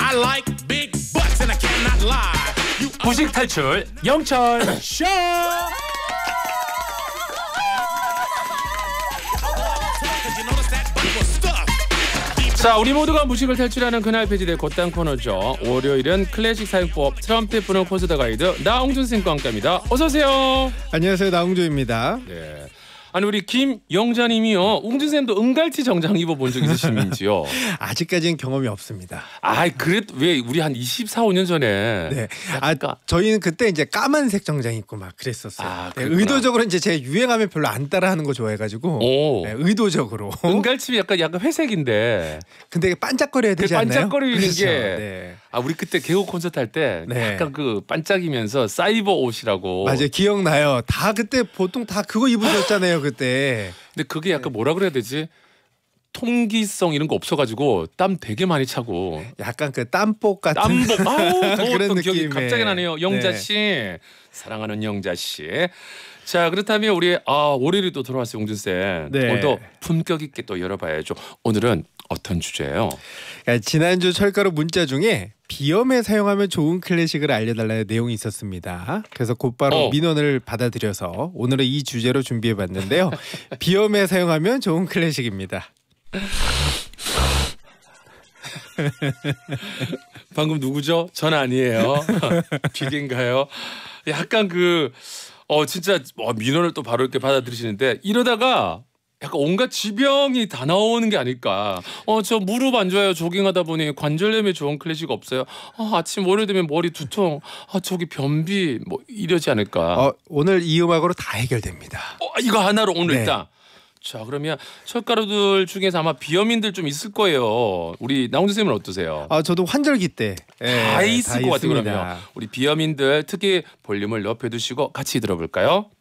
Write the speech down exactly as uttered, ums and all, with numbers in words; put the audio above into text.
I like big butts and I cannot lie. You 무식 탈출 영철 쇼. 자, 우리 모두가 무식을 탈출하는 그날 폐지될 곧단 코너죠. 월요일은 클래식 사용법 트럼펫 분홍 포스터 가이드 나홍준 쌤과 함께합니다. 어서 오세요. 안녕하세요, 나홍준입니다. 네. 아니 우리 김영자님이요. 웅준 쌤도 은갈치 정장 입어본 적 있으신지요? 아직까지는 경험이 없습니다. 아, 그래도 왜 우리 한 이십사, 오 년 전에. 네. 아, 저희는 그때 이제 까만색 정장 입고 막 그랬었어요. 아, 네, 의도적으로 이제 제 유행하면 별로 안 따라하는 거 좋아해가지고. 오. 네, 의도적으로. 은갈치 약간 약간 회색인데. 근데 반짝거려야 되지 않나요? 반짝거리는 그렇죠. 게. 네. 아, 우리 그때 개그 콘서트 할 때 네. 약간 그 반짝이면서 사이버 옷이라고. 맞아요, 기억나요. 다 그때 보통 다 그거 입으셨잖아요, 그때. 근데 그게 약간 뭐라 그래야 되지? 통기성 이런 거 없어가지고 땀 되게 많이 차고. 약간 그 땀복 같은. 땀복. 아우, 더웠던 그런 기억이 느낌의. 갑자기 나네요. 영자 씨, 네. 사랑하는 영자 씨. 자, 그렇다면 우리 아 월요일이 또 돌아왔어요, 웅준 쌤. 네. 오늘도 품격 있게 또 열어봐야죠. 오늘은 어떤 주제예요? 그러니까 지난주 철가루 문자 중에 비염에 사용하면 좋은 클래식을 알려달라는 내용이 있었습니다. 그래서 곧바로 어. 민원을 받아들여서 오늘은 이 주제로 준비해봤는데요. 비염에 사용하면 좋은 클래식입니다. 방금 누구죠? 전 아니에요. 기계인가요? 약간 그 어 진짜 어, 민원을 또 바로 이렇게 받아들이시는데 이러다가 약간 온갖 지병이 다 나오는 게 아닐까. 어 저 무릎 안 좋아요. 조깅하다 보니 관절염에 좋은 클래식 없어요. 어, 아침 월요일 되면 머리 두통. 아 저기 변비 뭐 이러지 않을까. 어, 오늘 이 음악으로 다 해결됩니다. 어, 이거 하나로 오늘 네. 일단. 자, 그러면 철가루들 중에서 아마 비염인들 좀 있을 거예요. 우리 나홍준 쌤은 어떠세요? 아, 저도 환절기 때 예, 다 있을 것 같아요. 있습니다. 그러면 우리 비염인들 특히 볼륨을 높여두시고 같이 들어볼까요?